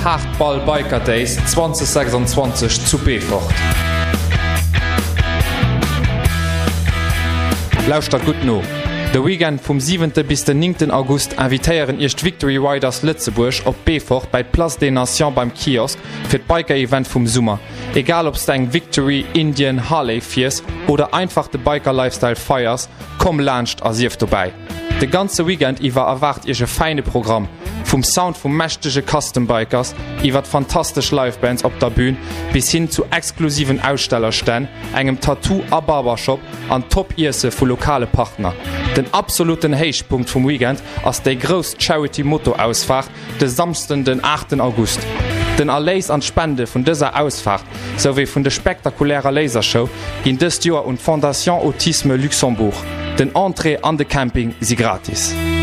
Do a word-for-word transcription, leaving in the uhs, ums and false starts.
Hardball Biker Days zwanzig sechsundzwanzig zu Befort. Lauscht dat gut no. De Weekend vom siebenten bis den neunten August invitéieren erst Victory Riders Lützeburg op Befort bei Place des Nations beim Kiosk fir d Biker-Event vum Summer. Egal ob's deg Victory, Indian, Harley firs oder einfach de Biker-Lifestyle feiers, komm lauscht as sieft vorbei. De ganze Weekend iwwer erwart ihr feine Programm. Vom Sound vum mächtege Custom-Bikers, iwwer fantastisch Livebands op der Bühne bis hin zu exklusiven Ausstellerstänn, engem Tattoo a Barbershop an Top-Ise vu lokale Partner. Den absoluten Heichpunkt vom Weekend ass déi gross Charity-Motto-Ausfahrt de samsten den achten August. Den Erléis an Spende vun dëser Ausfahrt sowie vun de spektakulärer Lasershow ginn dëst Joer und Fondation Autisme Luxembourg. Den Entrée an de Camping si gratis.